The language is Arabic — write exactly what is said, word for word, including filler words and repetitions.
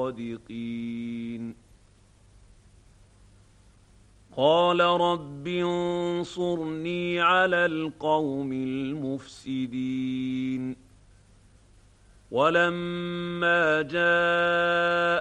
الصادقين قال رب انصرني على القوم المفسدين ولما جاء